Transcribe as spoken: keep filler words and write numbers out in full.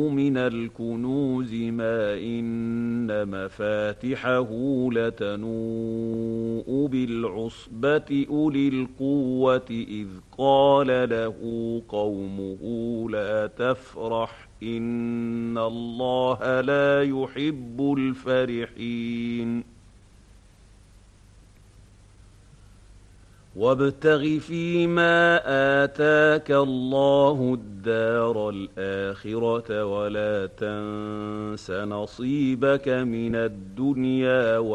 من الكنوز ما إن مفاتحه لتنوء بالعصبة أولي القوة إذ قال له قومه لا تفرح إن الله لا يحب الفرحين وابتغ فيما آتاك الله الدار الآخرة ولا تنس نصيبك من الدنيا